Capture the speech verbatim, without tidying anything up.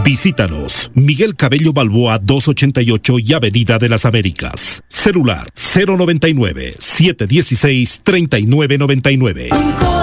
Visítanos, Miguel Cabello Balboa doscientos ochenta y ocho y Avenida de las Américas. Celular cero noventa y nueve, setecientos dieciséis, treinta y nueve noventa y nueve.